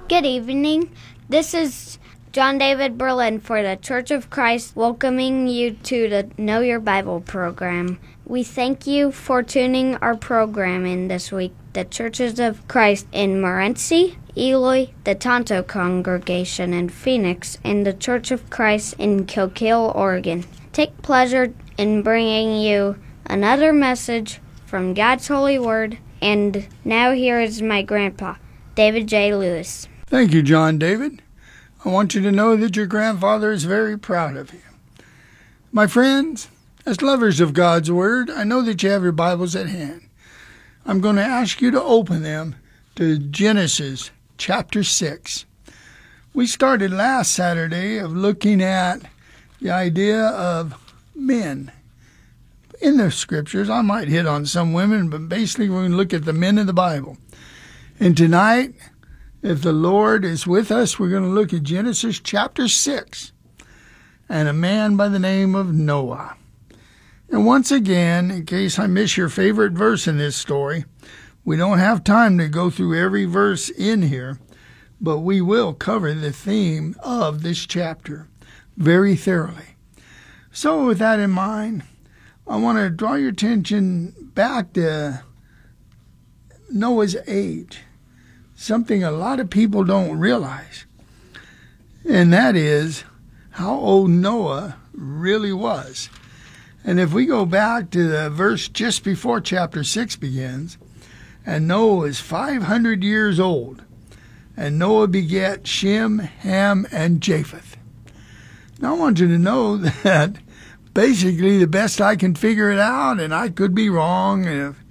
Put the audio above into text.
Good evening. This is John David Berlin for the Church of Christ, welcoming you to the Know Your Bible program. We thank you for tuning our program in this week. The Churches of Christ in Morenci, Eloy, the Tonto Congregation in Phoenix, and the Church of Christ in Coquille, Oregon. Take pleasure in bringing you another message from God's holy word. And now here is my grandpa, David J. Lewis. Thank you, John David. I want you to know that your grandfather is very proud of you. My friends, as lovers of God's Word, I know that you have your Bibles at hand. I'm going to ask you to open them to Genesis chapter 6. We started last Saturday of looking at the idea of men. In the Scriptures, I might hit on some women, but basically we're going to look at the men of the Bible. And tonight, if the Lord is with us, we're going to look at Genesis chapter 6 and a man by the name of Noah. And once again, in case I miss your favorite verse in this story, we don't have time to go through every verse in here, but we will cover the theme of this chapter very thoroughly. So with that in mind, I want to draw your attention back to Noah's age. Something a lot of people don't realize, and that is how old Noah really was. And if we go back to the verse just before chapter 6 begins, and Noah was 500 years old, and Noah begat Shem, Ham, and Japheth. Now I want you to know that basically the best I can figure it out, and I could be wrong, and if